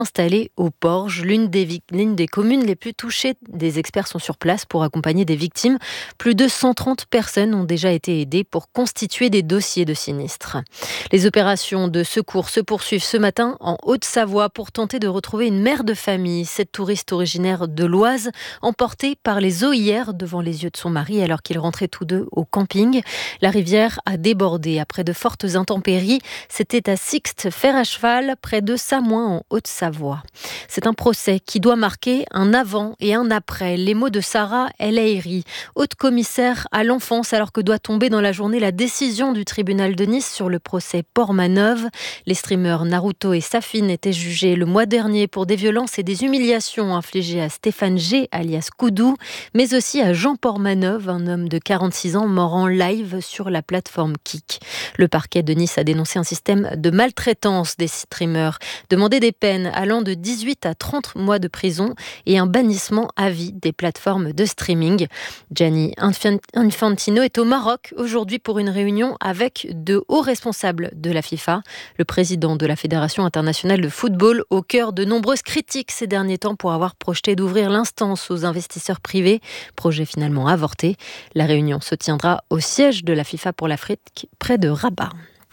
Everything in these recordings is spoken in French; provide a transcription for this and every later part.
installée au Porge, l'une des communes les plus touchées. Des experts sont sur place pour accompagner des victimes. Plus de 130 personnes ont déjà été aidées pour constituer des dossiers de sinistres. Les opérations de secours se poursuivent ce matin en Haute-Savoie pour tenter de retrouver une mère de famille. Cette touriste originaire de l'Oise, emportée par les eaux hier devant les yeux de son mari alors qu'ils rentraient tous deux au camping. La rivière a débordé après de fortes intempéries. C'était à Sixte, fer à cheval, près de Samoin en Haute-Savoie. C'est un procès qui doit marquer un avant et un après. Les mots de Sarah El Haïry, haute commissaire à l'enfance, alors que doit tomber dans la journée la décision du tribunal de Nice sur le procès Portmanov. Les streamers Naruto et Safine étaient jugés le mois dernier pour des violences et des humiliations infligées à Stéphane G, alias Koudou, mais aussi à Jean Portmanov, un homme de 46 ans mort en live sur la plateforme Kik. Le parquet de Nice a dénoncé un système de maltraitance des streamers, demandé des peines allant de 18 à 30 mois de prison et un bannissement à vie des plateformes de streaming. Gianni Infantino est au Maroc aujourd'hui pour une réunion avec de hauts responsables de la FIFA. Le président de la Fédération internationale de football, au cœur de nombreuses critiques ces derniers temps pour avoir projeté d'ouvrir l'instance aux investisseurs privés, projet finalement avorté. La réunion se tiendra au siège de la FIFA pour l'Afrique, près de Rabat.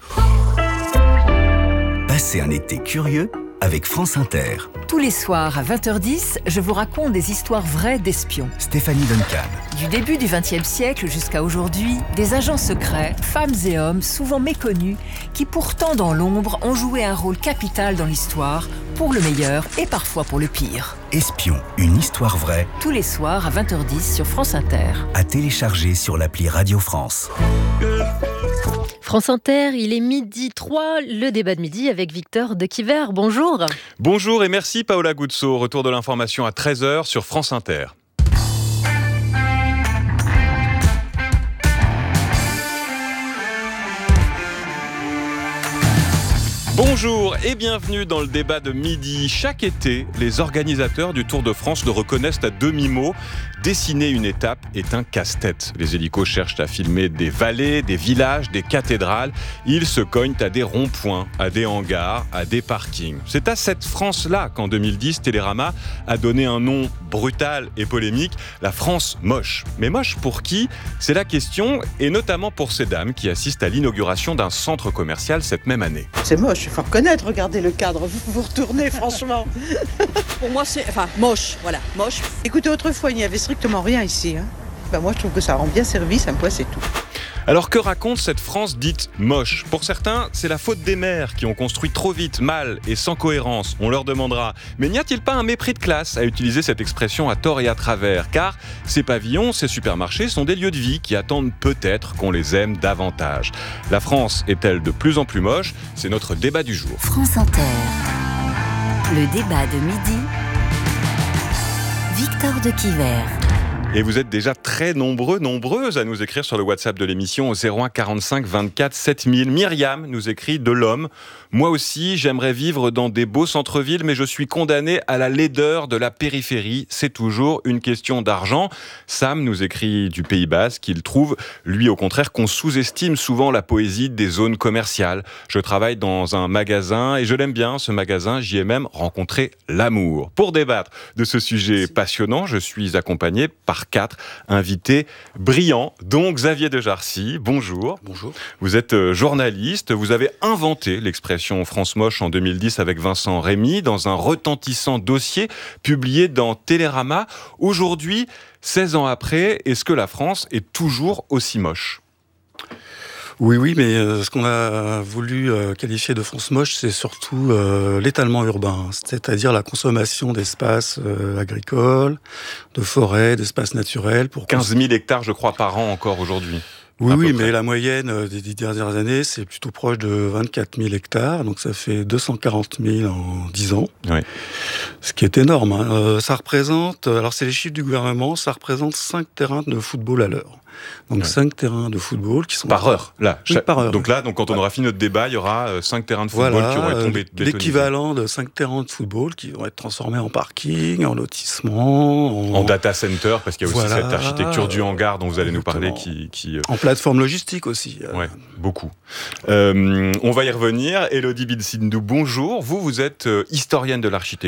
Passez un été curieux avec France Inter. Tous les soirs à 20h10, je vous raconte des histoires vraies d'espions. Stéphanie Duncan. Du début du XXe siècle jusqu'à aujourd'hui, des agents secrets, femmes et hommes souvent méconnus, qui pourtant dans l'ombre ont joué un rôle capital dans l'histoire, pour le meilleur et parfois pour le pire. Espion, une histoire vraie. Tous les soirs à 20h10 sur France Inter. À télécharger sur l'appli Radio France. France Inter, il est 12h03, le débat de midi avec Victor Dequiver. Bonjour. Bonjour et merci Paola Guzzo. Retour de l'information à 13h sur France Inter. Bonjour et bienvenue dans le débat de midi. Chaque été, les organisateurs du Tour de France le reconnaissent à demi-mot. Dessiner une étape est un casse-tête. Les hélicos cherchent à filmer des vallées, des villages, des cathédrales. Ils se cognent à des ronds-points, à des hangars, à des parkings. C'est à cette France-là qu'en 2010, Télérama a donné un nom brutal et polémique, la France moche. Mais moche pour qui ? C'est la question, et notamment pour ces dames qui assistent à l'inauguration d'un centre commercial cette même année. C'est moche, il faut reconnaître, regardez le cadre, vous retournez franchement. Pour moi c'est, moche, voilà, moche. Écoutez, autrefois il n'y avait strictement rien ici. Moi je trouve que ça rend bien service, un point c'est tout. Alors que raconte cette France dite moche ? Pour certains, c'est la faute des maires qui ont construit trop vite, mal et sans cohérence. On leur demandera, mais n'y a-t-il pas un mépris de classe à utiliser cette expression à tort et à travers ? Car ces pavillons, ces supermarchés sont des lieux de vie qui attendent peut-être qu'on les aime davantage. La France est-elle de plus en plus moche ? C'est notre débat du jour. France Inter, le débat de midi, Victor Dequiver. Et vous êtes déjà très nombreuses à nous écrire sur le WhatsApp de l'émission au 01 45 24 7000. Myriam nous écrit de l'Homme. Moi aussi, j'aimerais vivre dans des beaux centres-villes, mais je suis condamné à la laideur de la périphérie. C'est toujours une question d'argent. Sam nous écrit du Pays Basque qu'il trouve, lui au contraire, qu'on sous-estime souvent la poésie des zones commerciales. Je travaille dans un magasin et je l'aime bien, ce magasin. J'y ai même rencontré l'amour. Pour débattre de ce sujet passionnant, je suis accompagné par 4 invités brillants, dont Xavier de Jarcy. Bonjour. Bonjour. Vous êtes journaliste, vous avez inventé l'expression France moche en 2010 avec Vincent Rémy dans un retentissant dossier publié dans Télérama. Aujourd'hui, 16 ans après, est-ce que la France est toujours aussi moche ? Oui, mais ce qu'on a voulu qualifier de France moche, c'est surtout l'étalement urbain, c'est-à-dire la consommation d'espaces agricoles, de forêts, d'espaces naturels. Pour 15 000 hectares, je crois, par an encore aujourd'hui. Oui, mais la moyenne des 10 dernières années, c'est plutôt proche de 24 000 hectares, donc ça fait 240 000 en 10 ans. Oui. Ce qui est énorme. Hein. Ça représente, alors c'est les chiffres du gouvernement, ça représente 5 terrains de football à l'heure. Donc 5 terrains de football qui sont... Par heure, là. Oui, par heure. Donc quand on aura fini notre débat, il y aura 5 terrains de football qui auront été bétonisés. L'équivalent de 5 terrains de football qui vont être transformés en parking, en lotissement... En data center, parce qu'il y a aussi cette architecture du hangar dont vous allez nous parler qui... En plateforme logistique aussi. Ouais, beaucoup. On va y revenir. Élodie Bilsindou, bonjour. Vous êtes historienne de l'architecture.